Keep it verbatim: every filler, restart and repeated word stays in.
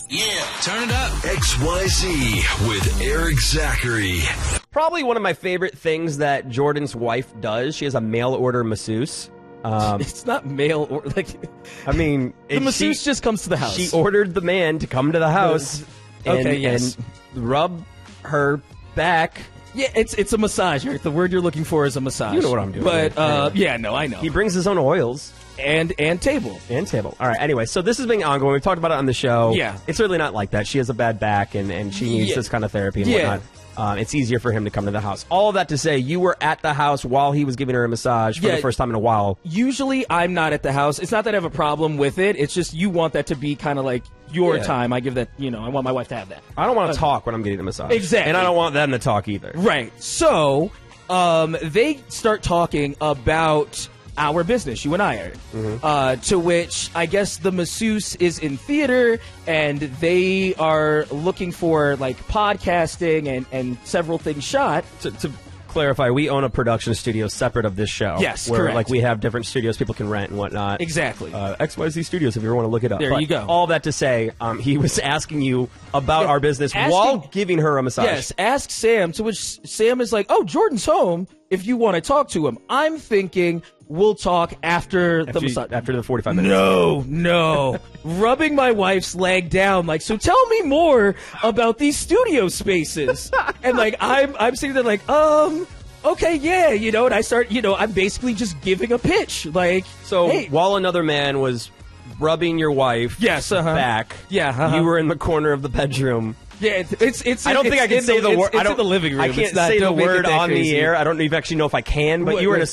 Yeah, turn it up. X Y Z with Eric Zachary. Probably one of my favorite things that Jordan's wife does. She has a mail order masseuse. Um, it's not mail or like. I mean, the it, masseuse she, just comes to the house. She ordered the man to come to the house and, okay, yes. and rub her back. Yeah, it's it's a massage. Eric. The word you're looking for is a massage. You know what I'm doing. But uh, yeah, yeah, no, I know. He brings his own oils. And and table. And table. All right, anyway, so this has been ongoing. We've talked about it on the show. Yeah. It's really not like that. She has a bad back, and, and she needs Yeah. this kind of therapy and Yeah. whatnot. Um, it's easier for him to come to the house. All of that to say, you were at the house while he was giving her a massage for Yeah. the first time in a while. Usually, I'm not at the house. It's not that I have a problem with it. It's just you want that to be kind of like your Yeah. time. I give that, you know, I want my wife to have that. I don't want to talk when I'm getting a massage. Exactly. And I don't want them to talk either. Right. So, um, they start talking about our business, you and I are. Mm-hmm. Uh, to which I guess the masseuse is in theater and they are looking for like podcasting and, and several things shot. To, to clarify, we own a production studio separate of this show. Yes, where, correct. like, we have different studios people can rent and whatnot. Exactly. Uh, X Y Z Studios, if you ever want to look it up. There But you go. All that to say, um, he was asking you about Yeah, our business asking- while giving her a massage. Yes, ask Sam, to which Sam is like, oh, Jordan's home if you want to talk to him. I'm thinking we'll talk after, After, the you- massage. after the forty-five minutes. No, no. Rubbing my wife's leg down, like, so tell me more about these studio spaces. And, like, I'm, I'm sitting there like, um, okay, yeah, you know, and I start, you know, I'm basically just giving a pitch. Like, So hey, while another man was rubbing your wife Yes, uh-huh. back, Yeah, uh-huh. you were in the corner of the bedroom. yeah, it's, it's, it's I don't think it's I can in say the, the it's- word. It's I don't. in the living room. I can't It's not- say the don't make it word that on crazy. the air. I don't even actually know if I can. But What- you were in a what-